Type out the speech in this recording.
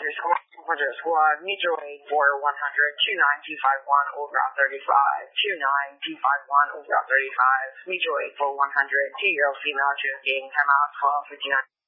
Squad, mutual aid for 100, 29251 over Route 35, 29251 over Route 35, mutual aid for 100, 2-year-old female drinking, time out 12:59.